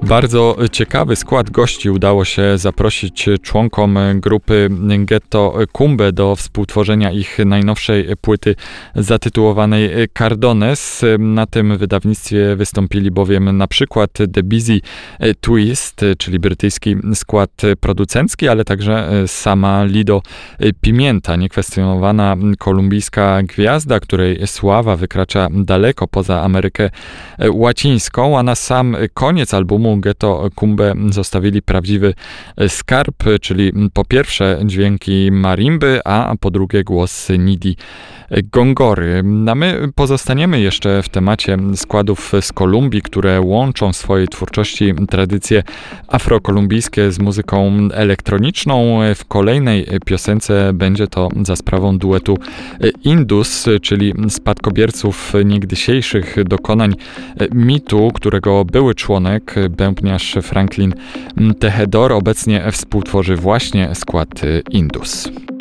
Bardzo ciekawy skład gości udało się zaprosić członkom grupy Getto Kumbe do współtworzenia ich najnowszej płyty zatytułowanej Cardones. Na tym wydawnictwie wystąpili bowiem na przykład The Busy Twist, czyli brytyjski skład producencki, ale także sama Lido Pimienta, niekwestionowana kolumbijska gwiazda, której sława wykracza daleko poza Amerykę Łacińską, a na sam koniec albumu Getto Kumbe zostawili prawdziwy skarb, czyli po pierwsze dźwięki marimby, a po drugie głos Nidi Gongory. A my pozostaniemy jeszcze w temacie składów z Kolumbii, które łączą w swojej twórczości tradycje afrokolumbijskie z muzyką elektroniczną. W kolejnej piosence będzie to za sprawą duetu Indus, czyli spadkobierców niegdysiejszych dokonań mitu, którego były członek, bębniarz Franklin Tejedor, obecnie współtworzy właśnie skład Indus.